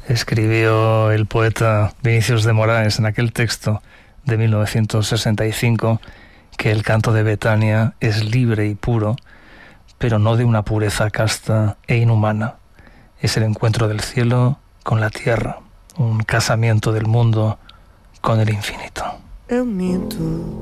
Escribió el poeta Vinicius de Moraes en aquel texto de 1965 que el canto de Betania es libre y puro, pero no de una pureza casta e inhumana. Es el encuentro del cielo con la tierra, un casamiento del mundo con el infinito. Eu minto